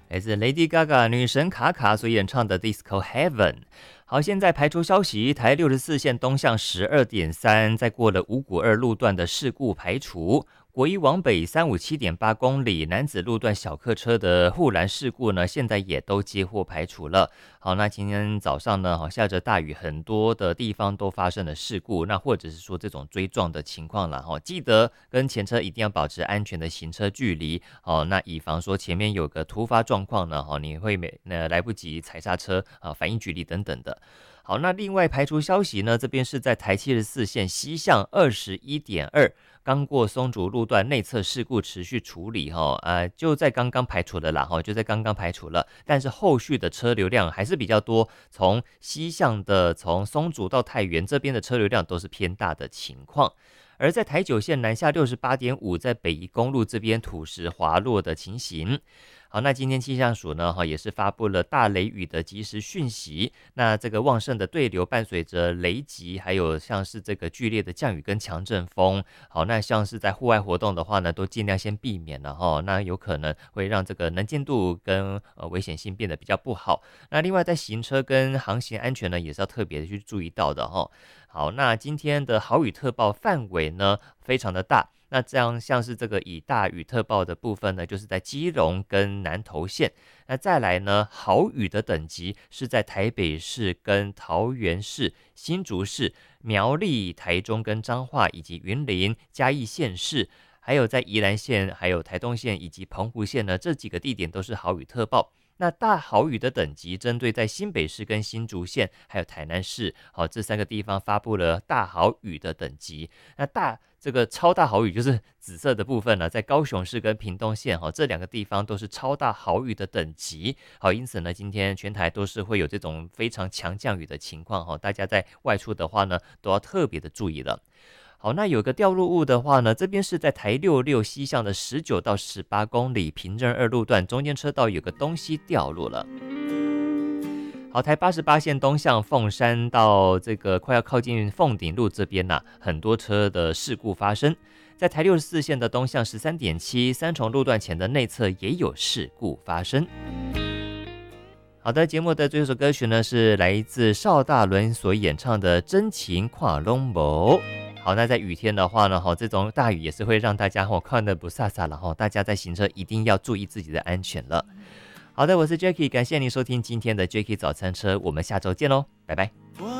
来自 Lady Gaga 女神卡卡所演唱的 Disco Heaven。好，现在排除消息，台64线东向12.3，再过了五股二路段的事故排除。国一往北357.8公里男子路段小客车的护栏事故呢，现在也都接获排除了。好，那今天早上呢，下着大雨，很多的地方都发生了事故，那或者是说这种追撞的情况了。记得跟前车一定要保持安全的行车距离。那以防说前面有个突发状况呢，你会来不及踩刹车反应距离等等的。好，那另外排除消息呢，这边是在台74线西向21.2。刚过松竹路段内侧事故持续处理就在刚刚排除了啦就在刚刚排除了，但是后续的车流量还是比较多，从西向的从松竹到太原这边的车流量都是偏大的情况。而在台九线南下68.5，在北宜公路这边土石滑落的情形。好，那今天气象署呢也是发布了大雷雨的即时讯息。那这个旺盛的对流伴随着雷击，还有像是这个剧烈的降雨跟强阵风。好，那像是在户外活动的话呢，都尽量先避免了那有可能会让这个能见度跟危险性变得比较不好。那另外在行车跟航行安全呢，也是要特别的去注意到的好，那今天的豪雨特报范围呢非常的大。那这样像是这个以大雨特报的部分呢，就是在基隆跟南投县。那再来呢，豪雨的等级是在台北市跟桃园市、新竹市、苗栗、台中跟彰化以及云林、嘉义县市，还有在宜兰县、还有台东县以及澎湖县呢，这几个地点都是豪雨特报。那大豪雨的等级针对在新北市跟新竹县还有台南市这三个地方发布了大豪雨的等级。那这个超大豪雨就是紫色的部分呢，在高雄市跟屏东县这两个地方都是超大豪雨的等级。好，因此呢，今天全台都是会有这种非常强降雨的情况大家在外出的话呢，都要特别的注意了。好，那有个掉落物的话呢，这边是在台66西向的19到18公里平镇二路段，中间车道有个东西掉落了。好，台88线东向凤山到这个快要靠近凤顶路这边很多车的事故发生。在台64线的东向13.7三重路段前的内侧也有事故发生。好的，节目的最后一首歌曲呢，是来自邵大伦所演唱的《真情看拢无》。好，那在雨天的话呢，这种大雨也是会让大家看得不飒飒了大家在行车一定要注意自己的安全了。好的，我是 Jacky， 感谢您收听今天的 Jacky 早餐车，我们下周见喽，拜拜。